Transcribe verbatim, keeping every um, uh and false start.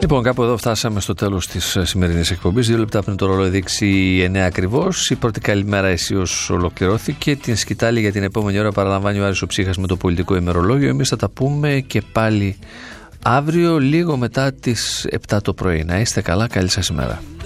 Λοιπόν, κάπου εδώ φτάσαμε στο τέλος της σημερινής εκπομπής. Δύο λεπτά πριν το ρολόι δείξει εννέα ακριβώς. Η πρώτη καλημέρα αισίως ολοκληρώθηκε. Την σκητάλη για την επόμενη ώρα παραλαμβάνει ο Άρης ο Ψύχας με το πολιτικό ημερολόγιο. Εμείς θα τα πούμε και πάλι αύριο λίγο μετά τις επτά το πρωί. Να είστε καλά, καλή σας ημέρα.